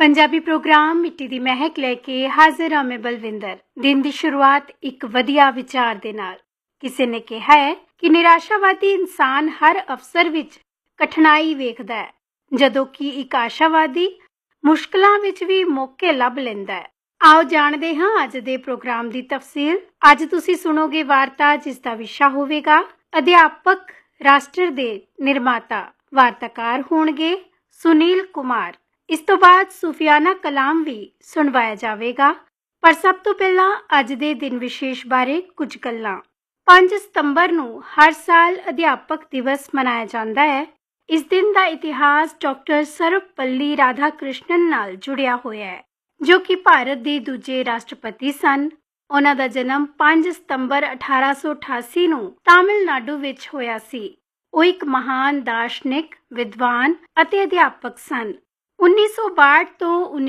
Punjabi programme ਮਿੱਟੀ ਦੀ ਮਹਿਕ ਲੈ ਕੇ ਹਾਜ਼ਰ ਹਾਂ ਮੈਂ ਬਲਵਿੰਦਰ। ਦਿਨ ਦੀ ਸ਼ੁਰੂਆਤ ਇੱਕ ਵਧੀਆ ਵਿਚਾਰ ਦੇ ਨਾਲ। ਕਿਸੇ ਨੇ ਕਿਹਾ ਹੈ ਕਿ ਨਿਰਾਸ਼ਾਵਾਦੀ ਇਨਸਾਨ ਹਰ ਅਵਸਰ ਵਿੱਚ ਕਠਿਨਾਈ ਵੇਖਦਾ ਹੈ, ਜਦੋਂ ਕਿ ਇੱਕ ਆਸ਼ਾਵਾਦੀ ਮੁਸ਼ਕਲਾਂ ਵਿੱਚ ਵੀ ਮੌਕੇ ਲੱਭ ਲੈਂਦਾ ਹੈ। ਆਓ ਜਾਣਦੇ ਹਾਂ ਅੱਜ ਦੇ ਪ੍ਰੋਗਰਾਮ ਦੀ ਤਫਸੀਲ। ਅੱਜ ਤੁਸੀਂ ਸੁਣੋਗੇ ਵਾਰਤਾ ਜਿਸ ਦਾ ਵਿਸ਼ਾ ਹੋਵੇਗਾ ਅਧਿਆਪਕ ਰਾਸ਼ਟਰ ਦੇ ਨਿਰਮਾਤਾ। ਵਾਰਤਾਕਾਰ ਹੋਣਗੇ ਸੁਨੀਲ ਕੁਮਾਰ। ਇਸ ਤੋਂ ਬਾਅਦ ਸੂਫੀਆਨਾ ਕਲਾਮ ਵੀ ਸੁਣਵਾਇਆ ਜਾਵੇਗਾ। ਪਰ ਸਭ ਤੋਂ ਪਹਿਲਾਂ ਅੱਜ ਦੇ ਦਿਨ ਵਿਸ਼ੇਸ਼ ਬਾਰੇ ਕੁਝ ਗੱਲਾਂ। 5 ਸਤੰਬਰ ਨੂੰ ਹਰ ਸਾਲ ਅਧਿਆਪਕ ਦਿਵਸ ਮਨਾਇਆ ਜਾਂਦਾ ਹੈ। ਇਸ ਦਿਨ ਦਾ ਇਤਿਹਾਸ ਡਾਕਟਰ ਸਰਵਪੱਲੀ ਰਾਧਾ ਕ੍ਰਿਸ਼ਨਨ ਨਾਲ ਜੁੜਿਆ ਹੋਇਆ ਹੈ, ਜੋ ਕਿ ਭਾਰਤ ਦੇ ਦੂਜੇ ਰਾਸ਼ਟਰਪਤੀ ਸਨ। ਉਹਨਾਂ ਦਾ ਜਨਮ 5 ਸਤੰਬਰ 1888 ਨੂੰ ਤਾਮਿਲਨਾਡੂ ਵਿੱਚ ਹੋਇਆ ਸੀ। ਉਹ ਇੱਕ ਮਹਾਨ ਦਾਰਸ਼ਨਿਕ, ਵਿਦਵਾਨ ਅਤੇ ਅਧਿਆਪਕ ਸਨ। 1962 ਤੋਂ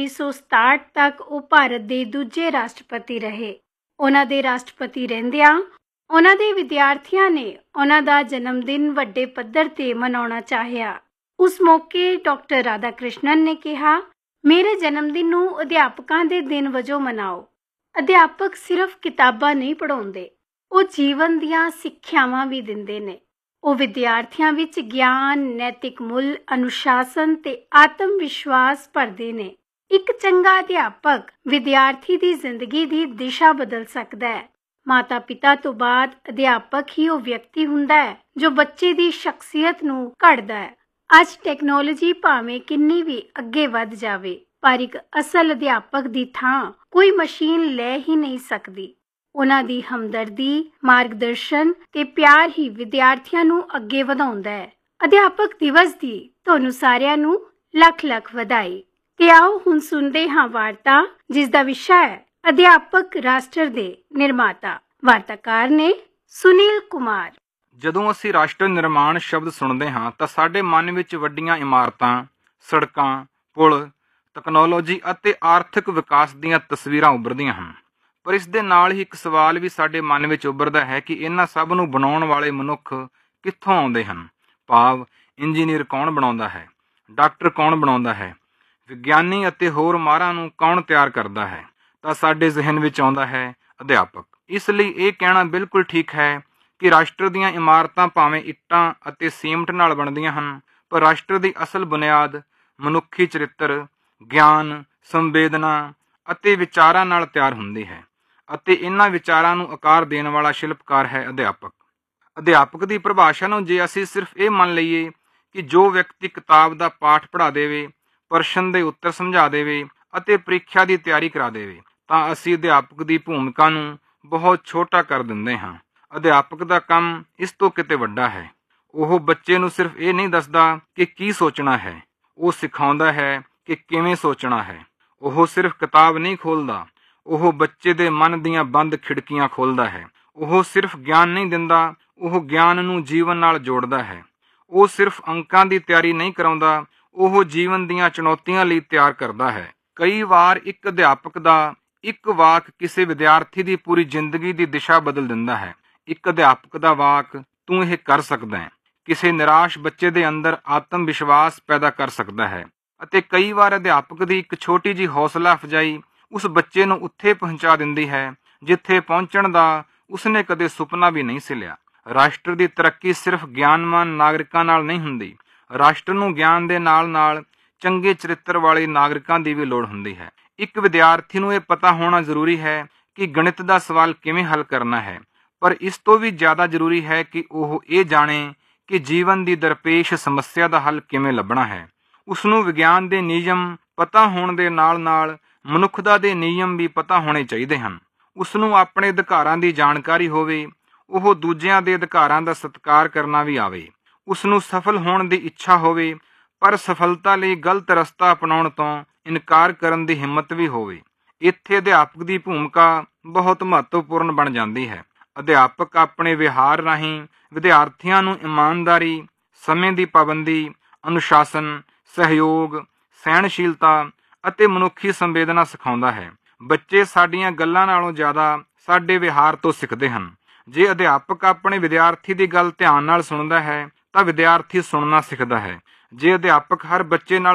1967 ਤੱਕ ਉਹ ਭਾਰਤ ਦੇ ਦੂਜੇ ਰਾਸ਼ਟਰਪਤੀ ਰਹੇ। ਉਹਨਾਂ ਦੇ ਰਾਸ਼ਟਰਪਤੀ ਰਹਿੰਦਿਆਂ ਉਹਨਾਂ ਦੇ ਵਿਦਿਆਰਥੀਆਂ ਨੇ ਉਹਨਾਂ ਦਾ ਜਨਮ ਦਿਨ ਵੱਡੇ ਪੱਧਰ ਤੇ ਮਨਾਉਣਾ ਚਾਹਿਆ। ਉਸ ਮੌਕੇ ਡਾਕਟਰ ਰਾਧਾ ਕ੍ਰਿਸ਼ਨਨ ਨੇ ਕਿਹਾ, ਮੇਰੇ ਜਨਮ ਦਿਨ ਨੂੰ ਅਧਿਆਪਕਾਂ ਦੇ ਦਿਨ ਵਜੋਂ ਮਨਾਓ। ਅਧਿਆਪਕ ਸਿਰਫ ਕਿਤਾਬਾਂ ਨਹੀਂ ਪੜ੍ਹਾਉਂਦੇ, ਉਹ ਜੀਵਨ ਦੀਆਂ ਸਿੱਖਿਆਵਾਂ ਵੀ ਦਿੰਦੇ ਨੇ। ਉਹ ਵਿਦਿਆਰਥੀਆਂ ਵਿੱਚ ਗਿਆਨ, ਨੈਤਿਕ ਮੁੱਲ, ਅਨੁਸ਼ਾਸਨ ਤੇ ਆਤਮ ਵਿਸ਼ਵਾਸ ਭਰਦੇ ਨੇ। ਇੱਕ ਚੰਗਾ ਅਧਿਆਪਕ ਵਿਦਿਆਰਥੀ ਦੀ ਜ਼ਿੰਦਗੀ ਦੀ ਦਿਸ਼ਾ ਬਦਲ ਸਕਦਾ ਹੈ। ਮਾਤਾ ਪਿਤਾ ਤੋਂ ਬਾਅਦ ਅਧਿਆਪਕ ਹੀ ਉਹ ਵਿਅਕਤੀ ਹੁੰਦਾ ਹੈ ਜੋ ਬੱਚੇ ਦੀ ਸ਼ਖਸੀਅਤ ਨੂੰ ਘੜਦਾ ਹੈ। ਅੱਜ ਟੈਕਨੋਲੋਜੀ ਭਾਵੇਂ ਕਿੰਨੀ ਵੀ ਅੱਗੇ ਵੱਧ ਜਾਵੇ, ਪਰ ਇੱਕ ਅਸਲ ਅਧਿਆਪਕ ਦੀ ਥਾਂ ਕੋਈ ਮਸ਼ੀਨ ਲੈ ਹੀ ਨਹੀਂ ਸਕਦੀ। ਉਹਨਾਂ ਦੀ ਹਮਦਰਦੀ, ਮਾਰਗਦਰਸ਼ਨ ਤੇ ਪਿਆਰ ਹੀ ਵਿਦਿਆਰਥੀਆਂ ਨੂੰ ਅੱਗੇ ਵਧਾਉਂਦਾ ਹੈ। ਅਧਿਆਪਕ ਦਿਵਸ ਦੀ ਤੁਹਾਨੂੰ ਸਾਰਿਆਂ ਨੂੰ ਲੱਖ ਲੱਖ ਵਧਾਈ। ਤੇ ਆਓ ਹੁਣ ਸੁਣਦੇ ਹਾਂ ਵਾਰਤਾ ਜਿਸ ਦਾ ਵਿਸ਼ਾ ਹੈ ਅਧਿਆਪਕ ਰਾਸ਼ਟਰ ਦੇ ਨਿਰਮਾਤਾ। ਵਾਰਤਾਕਾਰ ਨੇ ਸੁਨੀਲ ਕੁਮਾਰ। ਜਦੋਂ ਅਸੀਂ ਰਾਸ਼ਟਰ ਨਿਰਮਾਣ ਸ਼ਬਦ ਸੁਣਦੇ ਹਾਂ ਤਾਂ ਸਾਡੇ ਮਨ ਵਿੱਚ ਵੱਡੀਆਂ ਇਮਾਰਤਾਂ, ਸੜਕਾਂ, ਪੁਲ, ਤਕਨਾਲੋਜੀ ਅਤੇ ਆਰਥਿਕ ਵਿਕਾਸ ਦੀਆਂ ਤਸਵੀਰਾਂ ਉੱਭਰਦੀਆਂ ਹਨ। ਪਰ ਇਸ ਦੇ ਨਾਲ ਹੀ ਇੱਕ ਸਵਾਲ ਵੀ ਸਾਡੇ ਮਨ ਵਿੱਚ ਉੱਭਰਦਾ ਹੈ ਕਿ ਇਹਨਾਂ ਸਭ ਨੂੰ ਬਣਾਉਣ ਵਾਲੇ ਮਨੁੱਖ ਕਿੱਥੋਂ ਆਉਂਦੇ ਹਨ। ਭਾਵ ਇੰਜੀਨੀਅਰ ਕੌਣ ਬਣਾਉਂਦਾ ਹੈ, ਡਾਕਟਰ ਕੌਣ ਬਣਾਉਂਦਾ ਹੈ, ਵਿਗਿਆਨੀ ਅਤੇ ਹੋਰ ਮਾਹਰਾਂ ਨੂੰ ਕੌਣ ਤਿਆਰ ਕਰਦਾ ਹੈ। ਤਾਂ ਸਾਡੇ ਜ਼ਿਹਨ ਵਿੱਚ ਆਉਂਦਾ ਹੈ ਅਧਿਆਪਕ। ਇਸ ਲਈ ਇਹ ਕਹਿਣਾ ਬਿਲਕੁਲ ਠੀਕ ਹੈ ਕਿ ਰਾਸ਼ਟਰ ਦੀਆਂ ਇਮਾਰਤਾਂ ਭਾਵੇਂ ਇੱਟਾਂ ਅਤੇ ਸੀਮਟ ਨਾਲ ਬਣਦੀਆਂ ਹਨ, ਪਰ ਰਾਸ਼ਟਰ ਦੀ ਅਸਲ ਬੁਨਿਆਦ ਮਨੁੱਖੀ ਚਰਿੱਤਰ, ਗਿਆਨ, ਸੰਵੇਦਨਾ ਅਤੇ ਵਿਚਾਰਾਂ ਨਾਲ ਤਿਆਰ ਹੁੰਦੀ ਹੈ। ਅਤੇ ਇਹਨਾਂ ਵਿਚਾਰਾਂ ਨੂੰ ਆਕਾਰ ਦੇਣ ਵਾਲਾ ਸ਼ਿਲਪਕਾਰ ਹੈ ਅਧਿਆਪਕ। ਅਧਿਆਪਕ ਦੀ ਪਰਿਭਾਸ਼ਾ ਨੂੰ ਜੇ ਅਸੀਂ ਸਿਰਫ ਇਹ ਮੰਨ ਲਈਏ ਕਿ ਜੋ ਵਿਅਕਤੀ ਕਿਤਾਬ ਦਾ ਪਾਠ ਪੜ੍ਹਾ ਦੇਵੇ, ਪ੍ਰਸ਼ਨ ਦੇ ਉੱਤਰ ਸਮਝਾ ਦੇਵੇ ਅਤੇ ਪ੍ਰੀਖਿਆ ਦੀ ਤਿਆਰੀ ਕਰਾ ਦੇਵੇ, ਤਾਂ ਅਸੀਂ ਅਧਿਆਪਕ ਦੀ ਭੂਮਿਕਾ ਨੂੰ ਬਹੁਤ ਛੋਟਾ ਕਰ ਦਿੰਦੇ ਹਾਂ। ਅਧਿਆਪਕ ਦਾ ਕੰਮ ਇਸ ਤੋਂ ਕਿਤੇ ਵੱਡਾ ਹੈ। ਉਹ ਬੱਚੇ ਨੂੰ ਸਿਰਫ ਇਹ ਨਹੀਂ ਦੱਸਦਾ ਕਿ ਕੀ ਸੋਚਣਾ ਹੈ, ਉਹ ਸਿਖਾਉਂਦਾ ਹੈ ਕਿ ਕਿਵੇਂ ਸੋਚਣਾ ਹੈ। ਉਹ ਸਿਰਫ ਕਿਤਾਬ ਨਹੀਂ ਖੋਲ੍ਹਦਾ, ਉਹ ਬੱਚੇ ਦੇ ਮਨ ਦੀਆਂ ਬੰਦ ਖਿੜਕੀਆਂ ਖੋਲ੍ਹਦਾ ਹੈ। ਉਹ ਸਿਰਫ ਗਿਆਨ ਨਹੀਂ ਦਿੰਦਾ, ਉਹ ਗਿਆਨ ਨੂੰ ਜੀਵਨ ਨਾਲ ਜੋੜਦਾ ਹੈ। ਉਹ ਸਿਰਫ ਅੰਕਾਂ ਦੀ ਤਿਆਰੀ ਨਹੀਂ ਕਰਾਉਂਦਾ, ਉਹ ਜੀਵਨ ਦੀਆਂ ਚੁਣੌਤੀਆਂ ਲਈ ਤਿਆਰ ਕਰਦਾ ਹੈ। ਕਈ ਵਾਰ ਇੱਕ ਅਧਿਆਪਕ ਦਾ ਇੱਕ ਵਾਕ ਕਿਸੇ ਵਿਦਿਆਰਥੀ ਦੀ ਪੂਰੀ ਜ਼ਿੰਦਗੀ ਦੀ ਦਿਸ਼ਾ ਬਦਲ ਦਿੰਦਾ ਹੈ। ਇੱਕ ਅਧਿਆਪਕ ਦਾ ਵਾਕ, ਤੂੰ ਇਹ ਕਰ ਸਕਦਾ ਹੈ, ਕਿਸੇ ਨਿਰਾਸ਼ ਬੱਚੇ ਦੇ ਅੰਦਰ ਆਤਮ ਵਿਸ਼ਵਾਸ ਪੈਦਾ ਕਰ ਸਕਦਾ ਹੈ। ਅਤੇ ਕਈ ਵਾਰ ਅਧਿਆਪਕ ਦੀ ਇੱਕ ਛੋਟੀ ਜਿਹੀ ਹੌਸਲਾ ਅਫਜ਼ਾਈ ਉਸ ਬੱਚੇ ਨੂੰ ਉੱਥੇ ਪਹੁੰਚਾ ਦਿੰਦੀ ਹੈ ਜਿੱਥੇ ਪਹੁੰਚਣ ਦਾ ਉਸਨੇ ਕਦੇ ਸੁਪਨਾ ਵੀ ਨਹੀਂ ਸੀ ਲਿਆ। ਰਾਸ਼ਟਰ ਦੀ ਤਰੱਕੀ ਸਿਰਫ ਗਿਆਨਵਾਨ ਨਾਗਰਿਕਾਂ ਨਾਲ ਨਹੀਂ ਹੁੰਦੀ। ਰਾਸ਼ਟਰ ਨੂੰ ਗਿਆਨ ਦੇ ਨਾਲ ਨਾਲ ਚੰਗੇ ਚਰਿੱਤਰ ਵਾਲੇ ਨਾਗਰਿਕਾਂ ਦੀ ਵੀ ਲੋੜ ਹੁੰਦੀ ਹੈ। ਇੱਕ ਵਿਦਿਆਰਥੀ ਨੂੰ ਇਹ ਪਤਾ ਹੋਣਾ ਜ਼ਰੂਰੀ ਹੈ ਕਿ ਗਣਿਤ ਦਾ ਸਵਾਲ ਕਿਵੇਂ ਹੱਲ ਕਰਨਾ ਹੈ, ਪਰ ਇਸ ਤੋਂ ਵੀ ਜ਼ਿਆਦਾ ਜ਼ਰੂਰੀ ਹੈ ਕਿ ਉਹ ਇਹ ਜਾਣੇ ਕਿ ਜੀਵਨ ਦੀ ਦਰਪੇਸ਼ ਸਮੱਸਿਆ ਦਾ ਹੱਲ ਕਿਵੇਂ ਲੱਭਣਾ ਹੈ। ਉਸਨੂੰ ਵਿਗਿਆਨ ਦੇ ਨਿਯਮ ਪਤਾ ਹੋਣ ਦੇ ਨਾਲ ਨਾਲ ਮਨੁੱਖਤਾ ਦੇ ਨਿਯਮ ਵੀ ਪਤਾ ਹੋਣੇ ਚਾਹੀਦੇ ਹਨ। ਉਸਨੂੰ ਆਪਣੇ ਅਧਿਕਾਰਾਂ ਦੀ ਜਾਣਕਾਰੀ ਹੋਵੇ, ਉਹ ਦੂਜਿਆਂ ਦੇ ਅਧਿਕਾਰਾਂ ਦਾ ਸਤਿਕਾਰ ਕਰਨਾ ਵੀ ਆਵੇ। ਉਸਨੂੰ ਸਫਲ ਹੋਣ ਦੀ ਇੱਛਾ ਹੋਵੇ, ਪਰ ਸਫਲਤਾ ਲਈ ਗਲਤ ਰਸਤਾ ਅਪਣਾਉਣ ਤੋਂ ਇਨਕਾਰ ਕਰਨ ਦੀ ਹਿੰਮਤ ਵੀ ਹੋਵੇ। ਇੱਥੇ ਅਧਿਆਪਕ ਦੀ ਭੂਮਿਕਾ ਬਹੁਤ ਮਹੱਤਵਪੂਰਨ ਬਣ ਜਾਂਦੀ ਹੈ। ਅਧਿਆਪਕ ਆਪਣੇ ਵਿਹਾਰ ਰਾਹੀਂ ਵਿਦਿਆਰਥੀਆਂ ਨੂੰ ਇਮਾਨਦਾਰੀ, ਸਮੇਂ ਦੀ ਪਾਬੰਦੀ, ਅਨੁਸ਼ਾਸਨ, ਸਹਿਯੋਗ, ਸਹਿਣਸ਼ੀਲਤਾ ਅਤੇ ਮਨੁੱਖੀ ਸੰਵੇਦਨਾ ਸਿਖਾਉਂਦਾ ਹੈ। ਬੱਚੇ ਸਾਡੀਆਂ ਗੱਲਾਂ ਨਾਲੋਂ ਜ਼ਿਆਦਾ ਸਾਡੇ ਵਿਹਾਰ ਤੋਂ ਸਿੱਖਦੇ ਹਨ। ਜੇ ਅਧਿਆਪਕ ਆਪਣੇ ਵਿਦਿਆਰਥੀ ਦੀ ਗੱਲ ਧਿਆਨ ਨਾਲ ਸੁਣਦਾ ਹੈ ਤਾਂ ਵਿਦਿਆਰਥੀ ਸੁਣਨਾ ਸਿੱਖਦਾ ਹੈ। ਜੇ ਅਧਿਆਪਕ ਹਰ ਬੱਚੇ ਨਾਲ